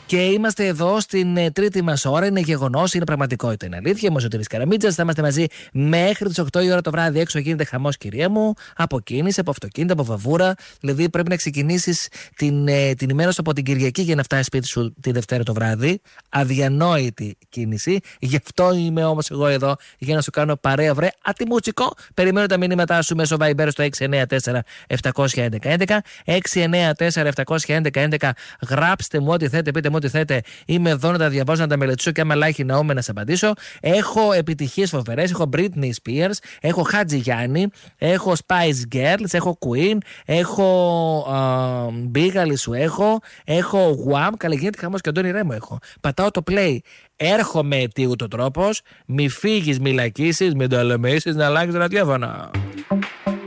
Και είμαστε εδώ στην τρίτη μας ώρα. Είναι γεγονός, είναι πραγματικότητα, είναι αλήθεια. Είμαι ο Σωτήρης Καραμίτσας. Θα είμαστε μαζί μέχρι τις 8 η ώρα το βράδυ. Έξω γίνεται χαμός, κυρία μου. Από κίνηση, από αυτοκίνητα, από βαβούρα. Δηλαδή πρέπει να ξεκινήσεις την ημέρα σου από την Κυριακή για να φτάσεις σπίτι σου τη Δευτέρα το βράδυ. Αδιανόητη κίνηση. Γι' αυτό είμαι όμως εγώ εδώ για να σου κάνω παρέα, βρε. Ατιμούτσικο. Περιμένω τα μηνύματά σου μέσω Viber στο 694-711-11. 694-711-11. Γράψτε μου ό,τι θέλετε, πείτε μου ό,τι θέλετε. Είμαι εδώ να τα διαβάζω, να τα μελετήσω και άμα λάχει Ναόμε να σε απαντήσω. Έχω επιτυχίες φοβερές. Έχω Britney Spears, έχω Χάτζη Γιάννη, έχω Spice Girls, έχω Queen, έχω Μπίγαλη σου έχω Wham. Καλή γίνεται χαμός και Αντώνη Ρέμο έχω. Πατάω το play. Έρχομαι τι ούτω τρόπος. Μη φύγεις, μη λακίσεις, μην το ελεμίσεις, να αλλάξεις ραδιόφωνο.